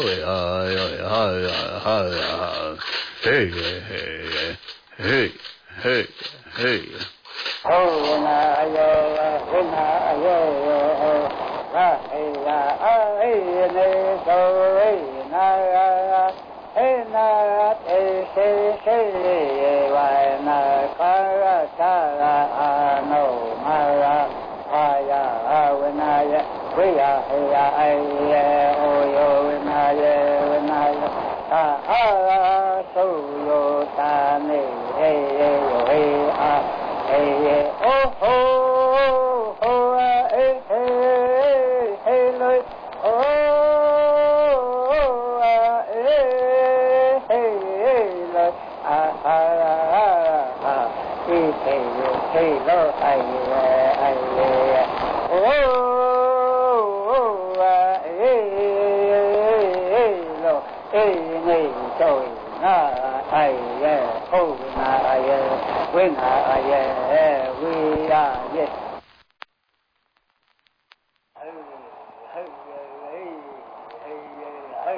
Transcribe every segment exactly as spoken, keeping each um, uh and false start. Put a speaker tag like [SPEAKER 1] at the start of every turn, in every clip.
[SPEAKER 1] Hey, hey, hey, hey, hey.
[SPEAKER 2] Oh, na yo, na yo, la ya, ai ne so na ai na ai se se wa na ka ta no ma ya wa na ya we ya ya ai o yo na ya na ya ta a so yo ta ne he yo he a hey oh ho ho hey hey hey loy oh hey hey loy ah ah ah hey hey hey lo ai ai oh hey hey lo hey nei trời na ai oh na ai when I yeah we are yes hey hey hey hey hey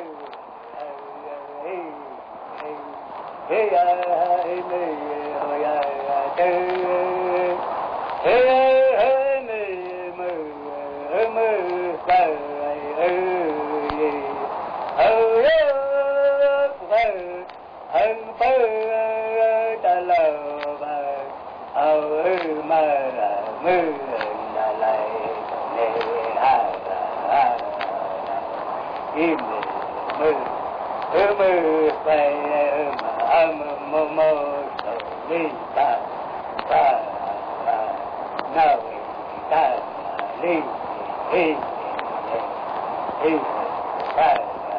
[SPEAKER 2] hey hey hey me oh yeah hey hey me me me say hey oh hey hey ta la ơi mà mưa là lại nè à à im mưa mưa mưa phải mà âm mơ mơ đi ta ta nào ta đi đi đi ta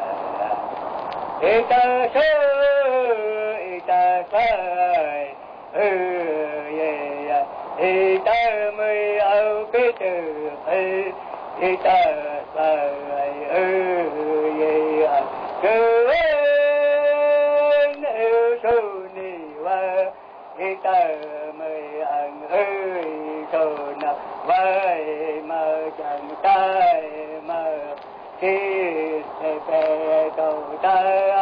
[SPEAKER 2] ta sơ ta sai ừ yeah thì ta mới ở cái từ thì ta sai ừ yeah cứ anh yêu sâu ni wa thì ta mới ăn ơi sâu na vai mà chẳng tai mà khi sẽ về đầu ta